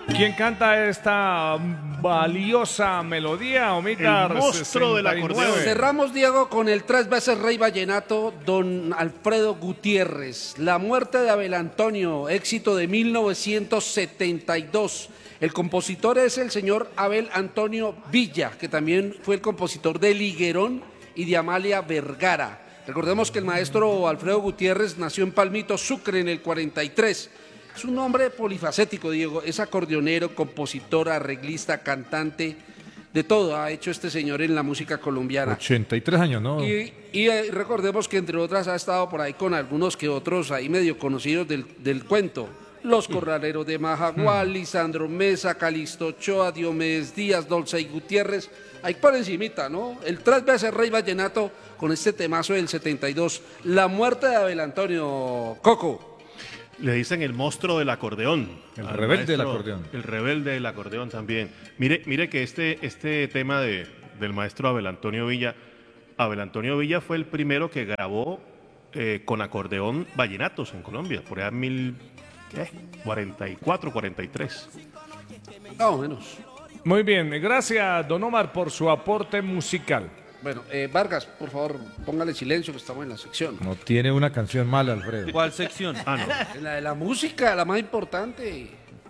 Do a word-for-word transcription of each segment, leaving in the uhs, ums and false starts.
¿Quién canta esta valiosa melodía, Omita? El monstruo del acordeón. Cerramos, Diego, con el tres veces rey vallenato, don Alfredo Gutiérrez. La muerte de Abel Antonio, éxito de mil novecientos setenta y dos. El compositor es el señor Abel Antonio Villa, que también fue el compositor de Liguerón y de Amalia Vergara. Recordemos que el maestro Alfredo Gutiérrez nació en Palmito, Sucre, en el cuarenta y tres. Es un hombre polifacético, Diego. Es acordeonero, compositor, arreglista, cantante, de todo ha hecho este señor en la música colombiana. ochenta y tres años, ¿no? Y, y eh, recordemos que entre otras ha estado por ahí con algunos que otros ahí medio conocidos del, del cuento. Los Corraleros de Majagual, Lisandro Mesa, Calixto Ochoa, Diomedes Díaz, Dolce y Gutiérrez. Ahí por encimita, ¿no? El tres veces rey vallenato con este temazo del setenta y dos. La muerte de Abel Antonio. Coco. Le dicen el monstruo del acordeón. El al rebelde del maestro, acordeón. El rebelde del acordeón también. Mire, mire que este, este tema de, del maestro Abel Antonio Villa, Abel Antonio Villa fue el primero que grabó eh, con acordeón vallenatos en Colombia, por allá en mil cuarenta y cuatro, cuarenta y tres. No, menos. Muy bien, gracias, don Omar, por su aporte musical. Bueno, eh, Vargas, por favor, póngale silencio que estamos en la sección. No tiene una canción mala, Alfredo. ¿Cuál sección? Ah, no. La de la música, la más importante.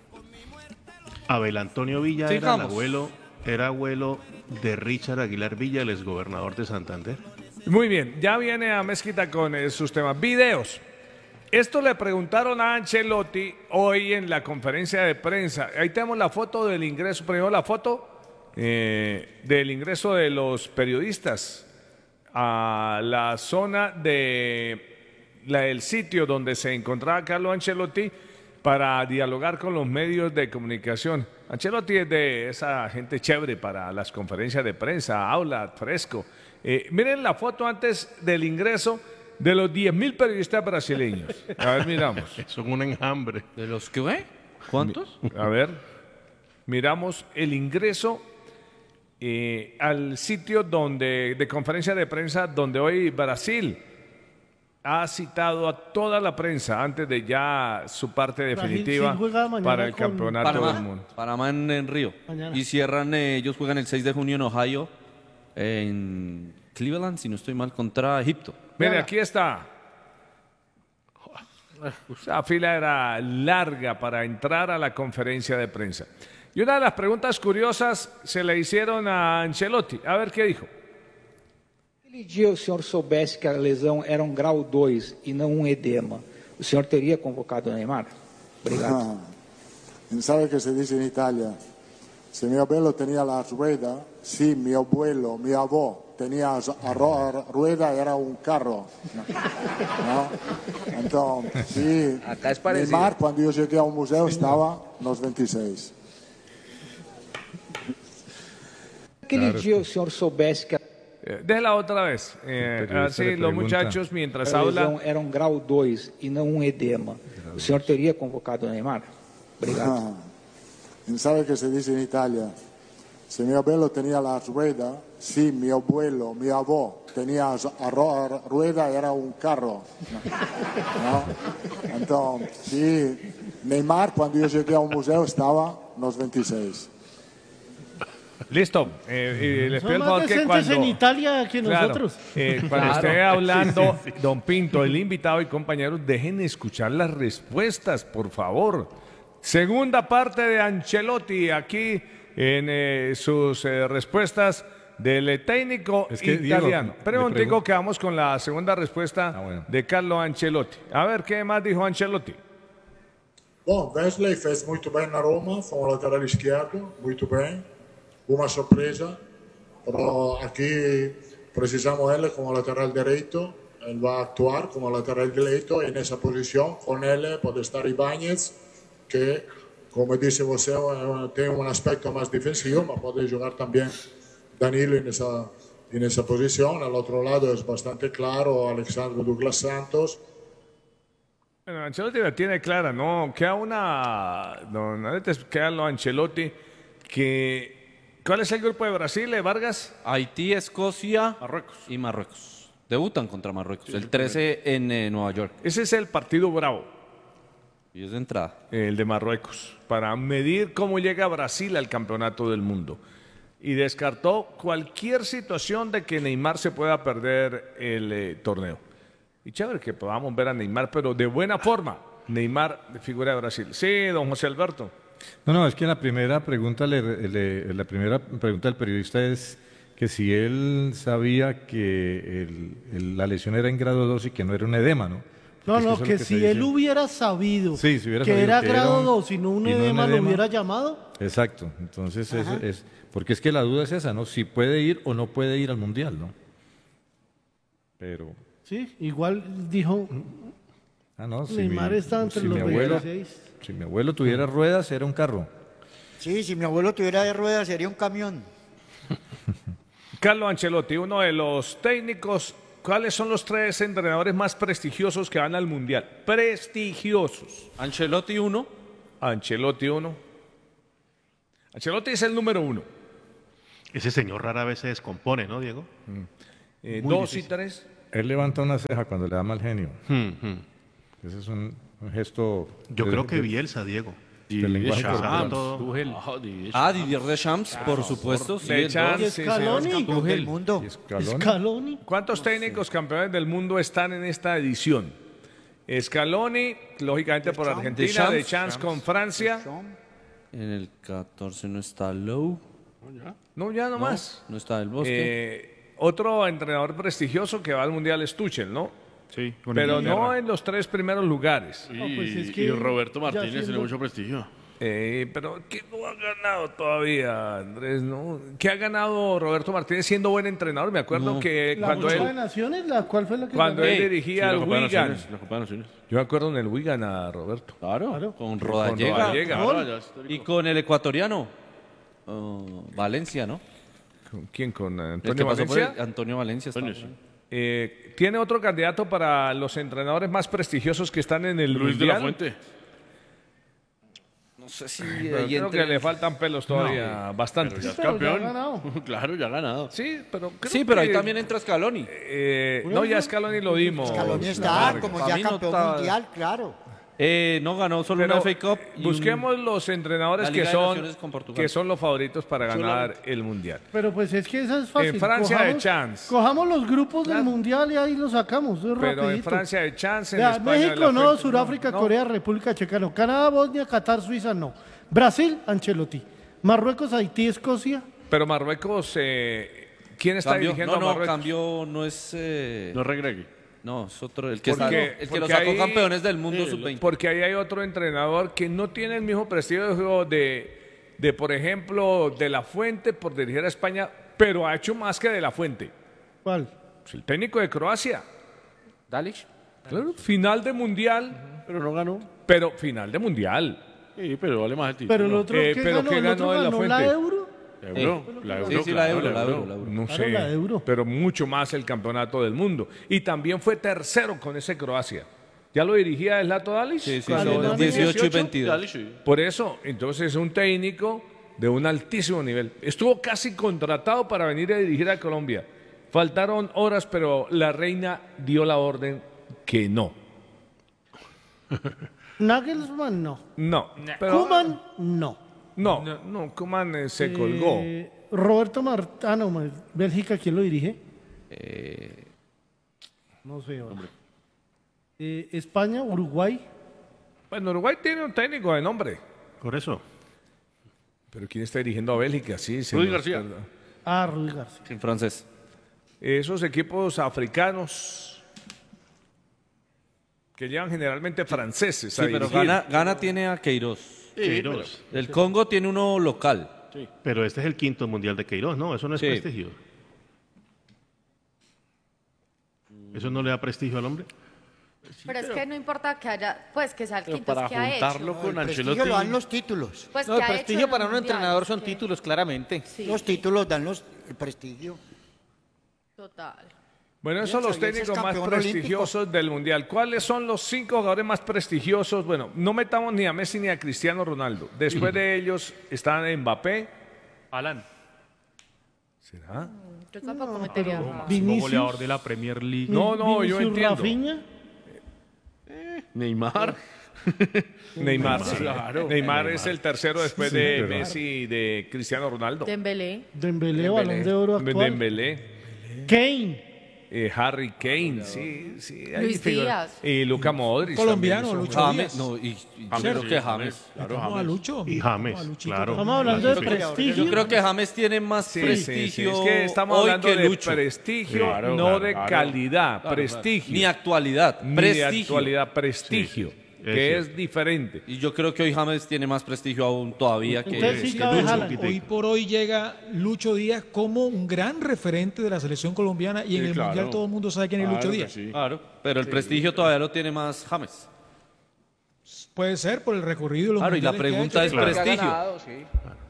Abel Antonio Villa era el Sigamos. abuelo, era abuelo de Richard Aguilar Villa, el exgobernador de Santander. Muy bien, ya viene a Mezquita con eh, sus temas. Videos. Esto le preguntaron a Ancelotti hoy en la conferencia de prensa. Ahí tenemos la foto del ingreso, primero la foto eh, del ingreso de los periodistas a la zona de la, del sitio donde se encontraba Carlo Ancelotti para dialogar con los medios de comunicación. Ancelotti es de esa gente chévere para las conferencias de prensa, habla fresco. Eh, miren la foto antes del ingreso de los diez mil periodistas brasileños. A ver, miramos. Son un enjambre. ¿De los que ve? ¿Cuántos? A ver, miramos el ingreso eh, al sitio donde de conferencia de prensa donde hoy Brasil ha citado a toda la prensa antes de ya su parte definitiva sí juega mañana para el con campeonato del Panamá. mundo. Panamá en, en Río. Mañana. Y cierran, eh, ellos juegan el seis de junio en Ohio, en Cleveland, si no estoy mal, contra Egipto. Mire, aquí está. La fila era larga para entrar a la conferencia de prensa. Y una de las preguntas curiosas se le hicieron a Ancelotti. A ver qué dijo. Aquele dia o senhor soubesse que a lesão era um grau dois e não um edema, o senhor teria convocado o Neymar? Obrigado. Ah, ¿sabe qué se dice en Italia? Si mi abuelo tenía la rueda, sí, mi abuelo, mi abuelo tenía la ro- rueda, era un carro. ¿No? Entonces, sí, Acá es parecido. Neymar, cuando yo llegué a un museo, estaba en los veintiséis. Aquele dia o senhor soubesse que a Eh, déjela otra vez. Eh, periodista así le los pregunta. muchachos mientras a hablan. lesão era um grau dois e não um edema, o senhor teria convocado o Neymar? Obrigado. Ah, ¿sabe qué se dice en Italia? Si mi abuelo tenía la rueda, sí, mi abuelo, mi abuelo tenía la ro- rueda, era un carro. ¿No? Entonces, sí, Neymar, cuando yo llegué a un museo, estaba en los veintiséis. Listo. Eh, y les pido Son el más favor que decentes cuando. en Italia que Claro, nosotros. eh, cuando esté hablando, don Pinto, el invitado y compañeros, dejen escuchar las respuestas, por favor. Segunda parte de Ancelotti aquí en eh, sus eh, respuestas del eh, técnico Es que, Diego, italiano. le Pero un pregun- tico que vamos con la segunda respuesta Ah, bueno. de Carlo Ancelotti. A ver qué más dijo Ancelotti. Bom, Wesley fez muito bem na Roma, foi um lateral esquerdo, muito bem. Uma surpresa, pero aqui precisamos ele como lateral direito. Ele vai actuar como lateral direito e nessa posição, com ele pode estar Ibáñez, que, como disse você, eh, tem um aspecto mais defensivo, mas pode jogar também Danilo nessa, nessa posição. Al outro lado é bastante claro Alexandre Douglas Santos. Bueno, Ancelotti la tiene clara, ¿no? Queda una. Don Carlo Ancelotti, que. ¿Cuál es el grupo de Brasil, eh, Vargas? Haití, Escocia Marruecos. y Marruecos. Debutan contra Marruecos el trece en eh, Nueva York. Ese es el partido bravo. Y es de entrada. el de Marruecos, para medir cómo llega Brasil al campeonato del mundo. Y descartó cualquier situación de que Neymar se pueda perder el eh, torneo. Y chévere que podamos ver a Neymar, pero de buena forma. Neymar, de figura de Brasil. Sí, don José Alberto. No, no, es que la primera pregunta, le- le- la primera pregunta del periodista es que si él sabía que el- el- la lesión era en grado dos y que no era un edema, ¿no? No, Porque es no, eso es que lo se si dice. él hubiera sabido Sí, si hubiera que sabido era que era grado un- dos y no un y no un edema, lo edema. hubiera llamado. Exacto, entonces es, es- porque es que la duda es esa, ¿no? Si puede ir o no puede ir al Mundial, ¿no? Pero, Sí, igual dijo, ah, no, si Neymar mi, está entre si los mi abuelo, veintiséis. si mi abuelo tuviera ruedas, era un carro. Sí, si mi abuelo tuviera de ruedas sería un camión. Carlo Ancelotti, uno de los técnicos. ¿Cuáles son los tres entrenadores más prestigiosos que van al Mundial? Prestigiosos. Ancelotti uno. Ancelotti uno. Ancelotti es el número uno. Ese señor rara vez se descompone, ¿no, Diego? Eh, Muy dos y difícil. tres. Él levanta una ceja cuando le da mal genio. Hmm, hmm. Ese es un, un gesto. Yo de- creo que de- Bielsa, Diego. del lenguaje Deschamps, corporal. todo. Ah, Didier Deschamps, por supuesto. Sí, el Deschamps, dos. Y sí, Scaloni. Campeón del mundo. Y Scaloni. Scaloni. ¿Cuántos técnicos campeones del mundo están en esta edición? Scaloni, lógicamente por Deschamps. Argentina, Deschamps. Deschamps con Francia. En el catorce no está Lowe. No, ya no más. No está el Bosque. Eh, otro entrenador prestigioso que va al Mundial es Tuchel, ¿no? Sí, con Pero Inglaterra. no en los tres primeros lugares. No, pues es que y Roberto ya Martínez tiene siendo- mucho prestigio. Eh, pero ¿qué no ha ganado todavía, Andrés? ¿No? ¿Qué ha ganado Roberto Martínez siendo buen entrenador? Me acuerdo No. que La cuando Copa de él, Naciones, ¿la cuál fue la que cuando ganó? él Sí, dirigía Sí, al la Copa de Wigan. Naciones, la Copa de Naciones. Yo me acuerdo en el Wigan a Roberto. Claro, Claro. con Con Rodallega. Rodallega. Claro, ya está. Y con el ecuatoriano. oh, Valencia, ¿no? ¿Con quién? ¿Con El que Antonio pasó por Valencia? el- Antonio Valencia. estaba Antonio, por ahí. Eh, ¿Tiene otro candidato para los entrenadores más prestigiosos que están en el Luis de la Mundial? Fuente. No sé si Pero ahí creo entre- que le faltan pelos todavía, bastantes. Ya es Pero ya ha campeón. ganado. Claro, ya ha ganado. Sí, pero creo Sí, pero ahí que, también entra Scaloni. eh, no, ya Scaloni lo dimos. Scaloni está Vargas. como Para ya mí no campeón está- mundial, claro. Eh, no ganó solo Pero una F A Cup. y un- busquemos los entrenadores la que Liga de son, Naciones con Portugal. que son los favoritos para ganar el Mundial. Pero pues es que esa es fácil. En Francia de chance. Cojamos los grupos del Mundial y ahí los sacamos. Es Pero en rapidito. Francia de chance, en Vea, España de México la no, Fuente, Sudáfrica, no. Corea, República Checa no. Canadá, Bosnia, Qatar, Suiza no. Brasil, Ancelotti. Marruecos, Haití, Escocia. Pero Marruecos, eh, ¿quién está Cambió. dirigiendo No, no, a Marruecos? cambió, no es... eh, No regregue. No, es otro, el que, Porque- está- el que lo porque sacó ahí- campeones del mundo sub veinte. Porque ahí hay otro entrenador que no tiene el mismo prestigio de, de, por ejemplo, de La Fuente por dirigir a España, pero ha hecho más que de La Fuente. ¿Cuál? Pues el técnico de Croacia. Dalic. Claro, final de Mundial, Pero no ganó. pero final de Mundial. Sí, pero vale más el título. Pero el otro Eh, que pero ganó, ¿qué el ganó otro de La ganó la Fuente? Euro. Euro, la euro, Sí, sí, la claro, euro, la euro, la euro. No Claro, sé, la Euro. pero mucho más el campeonato del mundo. Y también fue tercero con ese Croacia. ¿Ya lo dirigía Zlatko Dalic? Sí, sí, Cuando- sí, Alemania. dieciocho y veintidós. Dale, sí. Por eso, entonces es un técnico de un altísimo nivel. Estuvo casi contratado para venir a dirigir a Colombia. Faltaron horas, pero la reina dio la orden que no. Nagelsmann no. No. Pero, Koeman no. No, no, Koeman eh, se colgó. Eh, Roberto Martano, Bélgica, ¿quién lo dirige? Eh, No sé. ahora. Eh, España, Uruguay. Bueno, Uruguay tiene un técnico de nombre. Por eso. Pero ¿quién está dirigiendo a Bélgica? Sí, se Rudy nos García. queda. Ah, Rudy García. en francés. Esos equipos africanos que llevan generalmente franceses a Sí, pero dirigir. Gana, Gana tiene a Queiroz. Queiroz. El Congo tiene uno local. Pero este es el quinto mundial de Queiroz, ¿no? Eso no es Sí. prestigio. ¿Eso no le da prestigio al hombre? Pero es que no importa que haya, pues que sea el Pero quinto, para es que ha hecho. juntarlo con El prestigio Ancelotti. lo dan los títulos. Pues No, que el ha hecho prestigio en para los un entrenador mundiales, son que- títulos, claramente. Sí, Los títulos dan los, el prestigio. total. Bueno, esos son los Bielsa, Bielsa es técnicos más campeón olímpico. prestigiosos del Mundial. ¿Cuáles son los cinco jugadores más prestigiosos? Bueno, no metamos ni a Messi ni a Cristiano Ronaldo. Después de ellos están Mbappé. Alan, ¿Será? Yo tampoco metería. máximo Vinicius. goleador de la Premier League. No, no, yo Vinicius, entiendo. Rafinha. Neymar. Neymar, sí. Claro. Neymar es el tercero después Sí, de pero- Messi y de Cristiano Ronaldo. Dembélé. Dembélé, balón de oro actual. Dembélé. Kane. Eh, Harry Kane, sí, sí. ahí Luis figura. Díaz. Y Luca Modric. Colombiano, también Lucho hizo- James, Díaz. no, y, y yo James, creo sí, que James, James. claro, No, a James. Lucho. Y James, No, a Luchito claro. también. Estamos hablando de Sí. prestigio. Yo creo que James tiene más Sí, sí, prestigio sí, es que estamos hoy hablando que de Lucho. prestigio, Claro, no claro, de claro. calidad, Claro, prestigio. Ni actualidad, Ni de prestigio. actualidad, prestigio, es que cierto. es diferente. Y yo creo que hoy James tiene más prestigio aún todavía que, Entonces sí que cabe Lucho. Haaland. Hoy por hoy llega Lucho Díaz como un gran referente de la selección colombiana y en Sí, el claro. Mundial todo el mundo sabe quién es Claro Lucho que Díaz. sí. Claro, pero el prestigio todavía lo tiene más James. Puede ser por el recorrido y los Claro, y la mundiales que ha pregunta hecho, es pero- prestigio.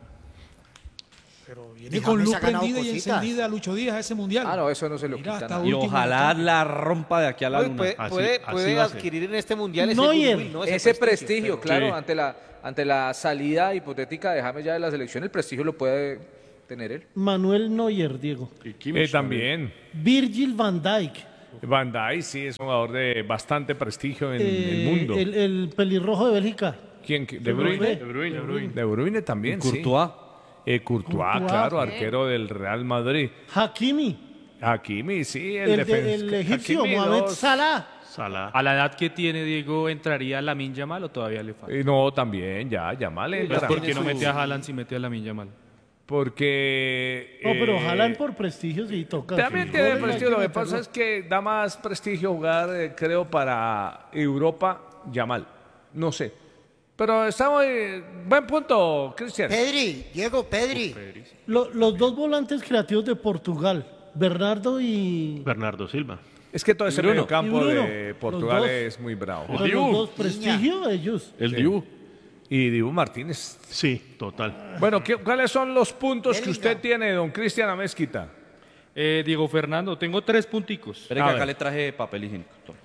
pero Y viene con James luz ha ganado prendida y cositas. encendida Lucho Díaz a ese Mundial. Ah, no, eso no se lo Mira, quita. hasta nadie. Y último ojalá momento. la rompa de aquí a la Oye, luna. puede Así- puede, así puede va a ser. adquirir en este mundial ese Neuer. goodwill, ¿no? Ese prestigio, pero- claro, Sí. ante la ante la salida hipotética de James ya de la selección, el prestigio lo puede tener él. Manuel Neuer, Diego. Y Kimmich Eh, también. Virgil van Dijk. Van Dijk sí es un jugador de bastante prestigio en Eh, el mundo. El, el pelirrojo de Bélgica. ¿Quién? De se me Bruyne. fue. De Bruyne, De Bruyne. De Bruyne también, sí. Courtois. Eh, Courtois, Courtois. claro, Sí. arquero del Real Madrid. Hakimi. Hakimi, sí, el, El, de- defensa. el egipcio, Hakimi, Mohamed dos. Salah. Salah. ¿A la edad que tiene Diego entraría Lamine Yamal o todavía le falta? Eh, no, también, ya, ya mal entra. ¿Por qué no mete a Haaland si mete a Lamine Yamal? Porque... No, pero eh, Haaland por prestigio sí toca. También Sí. tiene Goles hay prestigio, lo que meterlo. pasa es que da más prestigio jugar, eh, creo, para Europa, Yamal. No sé. Pero estamos... eh, buen punto, Cristian. Pedri, Diego, Pedri. Lo- los dos volantes creativos de Portugal, Bernardo y... Bernardo Silva. Es que todo ese Bruno. medio campo Y Bruno. de Los Portugal dos. es muy bravo. pero los Dibu. dos prestigio ellos. El Sí. Dibu. Y Dibu Martínez. Sí, total. Bueno, ¿qué- ¿cuáles son los puntos que Bellingham. usted tiene, don Cristian Amezquita? Eh, Diego Fernando, tengo tres punticos. Espera A que acá ver. le traje papel higiénico. toma,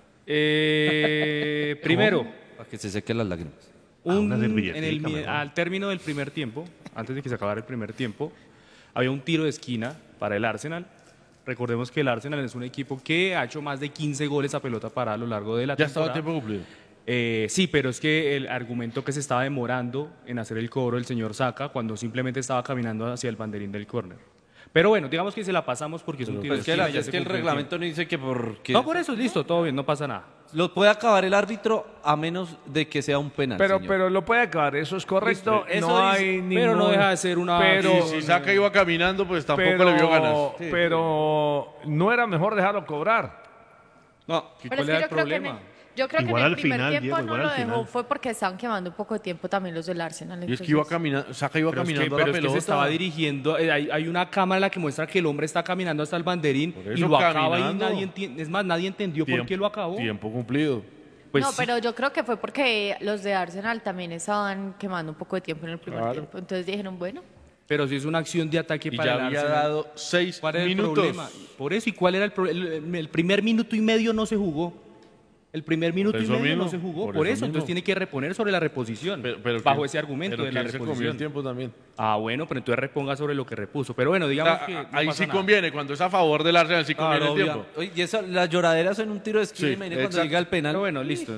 Eh, primero, Para que se sequen las lágrimas. Ah, una un- servilletica, en el mi- mejor. al término del primer tiempo, antes de que se acabara el primer tiempo, había un tiro de esquina para el Arsenal. Recordemos que el Arsenal es un equipo que ha hecho más de quince goles a pelota parada a lo largo de la Ya estaba temporada. tiempo cumplido. Eh, sí, pero es que el argumento que se estaba demorando en hacer el cobro el señor Saca cuando simplemente estaba caminando hacia el banderín del córner. Pero bueno, digamos que se la pasamos porque es un tiro Pero de es que, la- esquina, ya es se que el cumplió reglamento no dice que porque... tiempo. No, por eso, listo, todo bien, no pasa nada. Lo puede acabar el árbitro a menos de que sea un penal, Pero, señor. pero lo puede acabar, eso es correcto. Listo, eso no dice, hay pero ningún- no deja de ser una- Pero, Si Saca iba caminando, pues tampoco pero, le vio ganas. pero no era mejor dejarlo cobrar. No, ¿Y Pero cuál es que era yo el creo que, problema? en- yo creo que Igual en el al primer final, tiempo Diego, no igual lo al dejó, final. fue porque estaban quemando un poco de tiempo también los del Arsenal. Y es que entonces- iba caminando, Saca iba Pero es que, caminando pero a la es que pelota. se estaba dirigiendo, eh, hay, hay una cámara en la que muestra que el hombre está caminando hasta el banderín Por y eso, lo acaba y caminando. nadie entiende, es más, nadie entendió por Tiempo- qué lo acabó. Tiempo cumplido. Pues no, sí. pero yo creo que fue porque los de Arsenal también estaban quemando un poco de tiempo en el primer Claro. tiempo. Entonces dijeron, bueno, Pero si es una acción de ataque Y para ya el había Arsenal. dado seis ¿Cuál era el minutos. problema? Por eso, ¿y cuál era el problema? El, el primer minuto y medio no se jugó. El primer minuto y eso medio mismo, no se jugó. por Por, eso eso, entonces mismo. tiene que reponer sobre la reposición. Pero- pero bajo que- ese argumento pero de la que él se comió reposición. el tiempo también. Ah, bueno, pero entonces reponga sobre lo que repuso. Pero bueno, digamos Ah, que. ah, no ahí pasa sí nada. conviene, cuando es a favor del Arsenal sí conviene Claro, el obvia- tiempo. Oye, y esa, las lloraderas en un tiro de esquina, Sí, imagínate cuando exacto. llega el penal. Pero bueno, listo.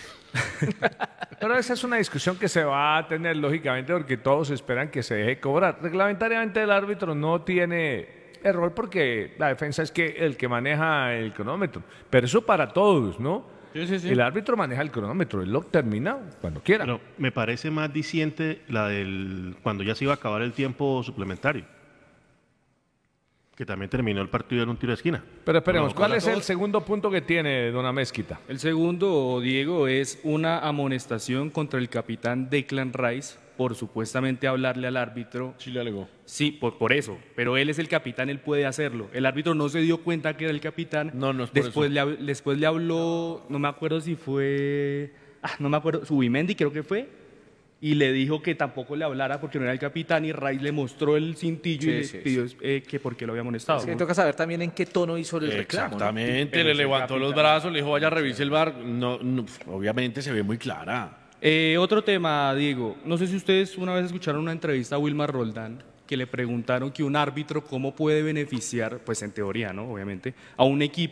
Pero esa es una discusión que se va a tener, lógicamente, porque todos esperan que se deje cobrar. Reglamentariamente el árbitro no tiene error porque la defensa es que el que maneja el cronómetro. Pero eso para todos, ¿no? Sí, sí, sí. El árbitro maneja el cronómetro, él lo termina cuando quiera. Pero me parece más diciente la del cuando ya se iba a acabar el tiempo suplementario. Que también terminó el partido en un tiro de esquina. Pero esperemos, Bueno, ¿cuál para es el todos. segundo punto que tiene Dona Mezquita? El segundo, Diego, es una amonestación contra el capitán Declan Rice por supuestamente hablarle al árbitro. Sí le alegó. Sí, por, por eso. Pero él es el capitán, él puede hacerlo. El árbitro no se dio cuenta que era el capitán. No, no es por después eso. le, hab- después le habló, no me acuerdo si fue, ah, no me acuerdo, Subimendi creo que fue, y le dijo que tampoco le hablara porque no era el capitán y Rice le mostró el cintillo Sí, y le sí, pidió eh, que por qué lo había amonestado. Es que toca saber también en qué tono hizo el reclamo. ¿no? Exactamente, Pero le es el levantó los capitán. brazos, le dijo vaya revise el bar. No, no, pf, obviamente se ve muy clara. Eh, otro tema, Diego. No sé si ustedes una vez escucharon una entrevista a Wilmar Roldán que le preguntaron que un árbitro cómo puede beneficiar, pues en teoría, ¿no? Obviamente, a un equipo.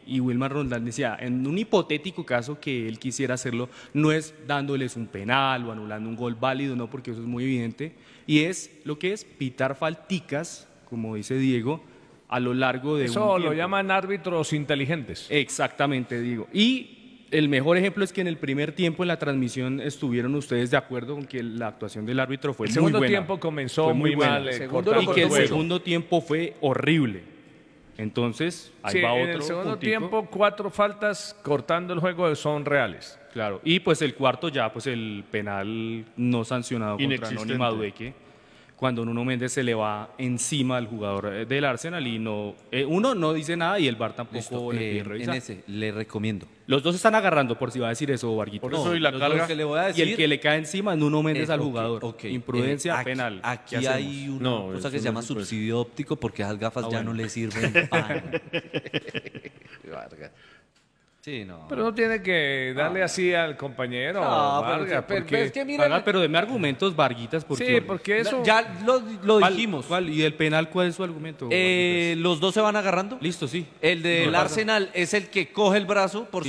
y Wilmar Roldán decía, en un hipotético caso que él quisiera hacerlo, no es dándoles un penal o anulando un gol válido, no, porque eso es muy evidente, y es lo que es pitar falticas, como dice Diego, a lo largo de Eso un lo tiempo. llaman árbitros inteligentes. Exactamente, Diego. Y el mejor ejemplo es que en el primer tiempo en la transmisión estuvieron ustedes de acuerdo con que la actuación del árbitro fue El muy segundo buena. tiempo comenzó Fue muy buena. mal, eh, Segundo cortando y que el el juego. segundo tiempo fue horrible. Entonces, ahí Sí, va otro en el segundo puntico. tiempo, cuatro faltas cortando el juego son reales. Claro, y pues el cuarto ya, pues el penal no sancionado contra Inexistente. Noni Madueque, cuando Nuno Méndez se le va encima al jugador eh, del Arsenal y no, eh, uno no dice nada y el V A R tampoco Listo, le eh, pide en revisar. ese le recomiendo. Los dos están agarrando, por si va a decir eso, Varguito. Por eso y la los dos carga. que le voy a Y decir, el que le cae encima es Nuno Méndez eh, al ok, jugador. ok. Imprudencia Eh, aquí- penal. Aquí ¿Qué hay hacemos? una No, cosa eso que se no llama se puede. subsidio óptico porque esas gafas Ah, ya bueno. no le sirven pan. Vargas. Sí, no. Pero no tiene que darle así al compañero No, pero- Vargas, pero- porque- pero es que mira, Haga, pero deme argumentos, Varguitas, porque... Sí, porque eso... ya lo, lo ¿Cuál- dijimos. cuál? ¿Y del penal cuál es su argumento? Eh, Varguitas? los dos se van agarrando. Listo, sí. El del No, Arsenal es el que coge el brazo por